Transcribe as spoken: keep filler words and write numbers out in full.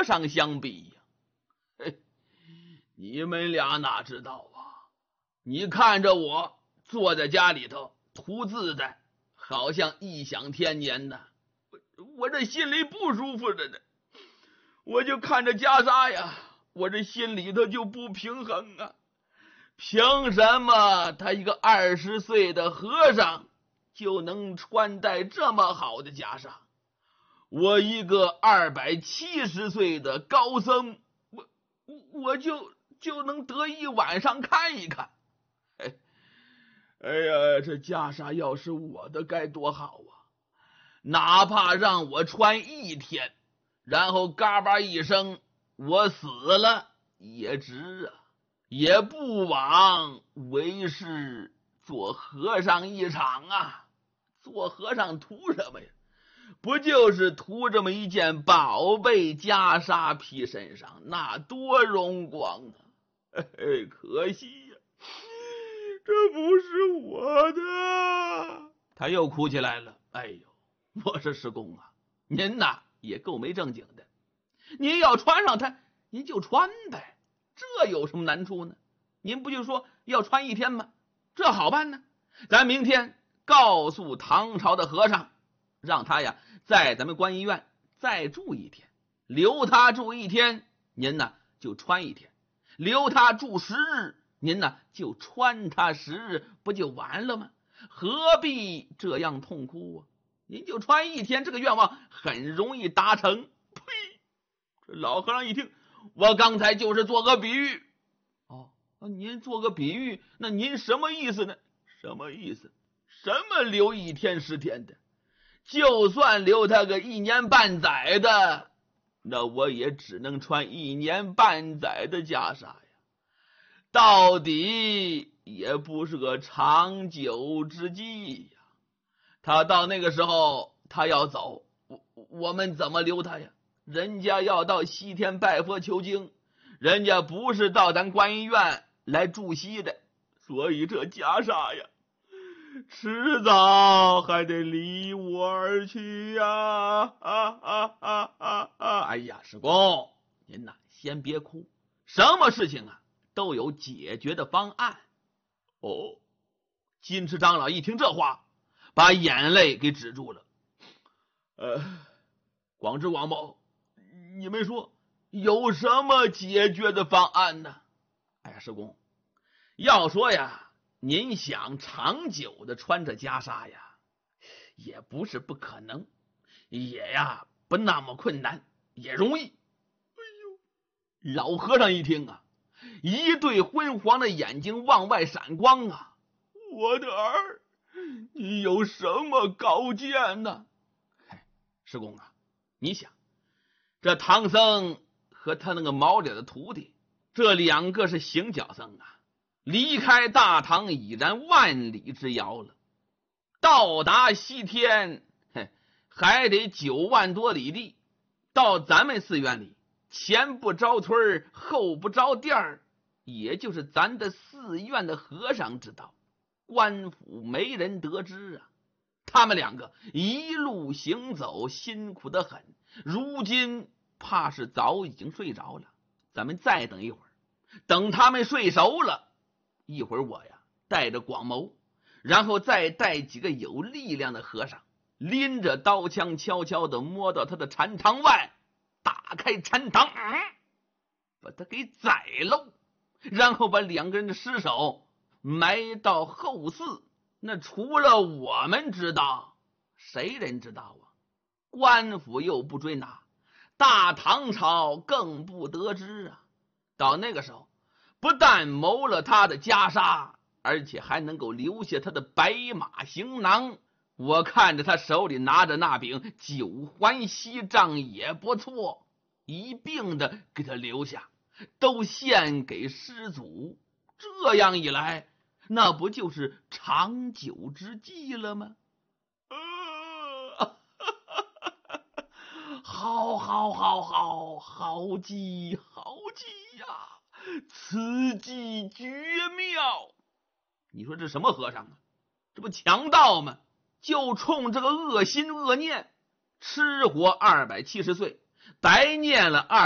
尚相比呀。嘿，你们俩哪知道啊？你看着我坐在家里头图自在，好像异想天年呢，我我这心里不舒服着呢。我就看着袈裟呀，我这心里头就不平衡啊。凭什么他一个二十岁的和尚就能穿戴这么好的袈裟？我一个二百七十岁的高僧，我我就就能得一晚上看一看。哎，哎呀，这袈裟要是我的该多好啊！哪怕让我穿一天，然后嘎巴一声我死了也值啊，也不枉为师做和尚一场啊。做和尚图什么呀？不就是图这么一件宝贝袈裟披身上，那多荣光啊！嘿，可惜呀，这不是我的。他又哭起来了。哎呦，我说师公啊，您呐也够没正经的，您要穿上它您就穿呗，这有什么难处呢？您不就说要穿一天吗？这好办呢，咱明天告诉唐朝的和尚，让他呀在咱们观音院再住一天，留他住一天，您呢就穿一天；留他住十日，您呢就穿他十日，不就完了吗？何必这样痛哭啊？您就穿一天，这个愿望很容易达成。呸！这老和尚一听，我刚才就是做个比喻。哦，您做个比喻，那您什么意思呢？什么意思？什么留一天十天的？就算留他个一年半载的，那我也只能穿一年半载的袈裟呀，到底也不是个长久之计呀。他到那个时候他要走，我我们怎么留他呀？人家要到西天拜佛求经，人家不是到咱观音院来住西的，所以这袈裟呀迟早还得离我而去呀！啊啊啊啊啊！哎呀，师公，您呐先别哭，什么事情啊都有解决的方案。哦，金池长老一听这话，把眼泪给止住了。呃，广智广报，你们说有什么解决的方案呢？哎呀，师公，要说呀，您想长久的穿着袈裟呀，也不是不可能，也呀不那么困难，也容易。哎呦，老和尚一听啊，一对昏黄的眼睛往外闪光啊！我的儿，你有什么高见呢？师公啊，你想，这唐僧和他那个毛脸的徒弟，这两个是行脚僧啊，离开大唐已然万里之遥了，到达西天还得九万多里地。到咱们寺院里，前不着村后不着店，也就是咱的寺院的和尚知道，官府没人得知啊。他们两个一路行走辛苦得很，如今怕是早已经睡着了。咱们再等一会儿，等他们睡熟了，一会儿我呀带着广谋，然后再带几个有力量的和尚，拎着刀枪悄悄地摸到他的禅堂外，打开禅堂，嗯，把他给宰喽，然后把两个人的尸首埋到后寺。那除了我们知道，谁人知道啊？官府又不追拿，大唐朝更不得知啊。到那个时候，不但谋了他的袈裟，而且还能够留下他的白马行囊。我看着他手里拿着那柄九环锡杖也不错，一并的给他留下，都献给师祖。这样一来，那不就是长久之计了吗？呃、好好好好好计好计呀，此计绝妙。你说这什么和尚啊？这不强盗吗？就冲这个恶心恶念，吃活二百七十岁，白念了二